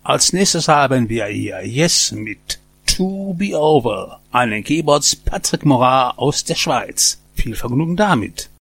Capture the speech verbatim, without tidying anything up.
Als nächstes haben wir hier Yes mit To Be Over, an den Keyboards Patrick Morat aus der Schweiz. Viel Vergnügen damit.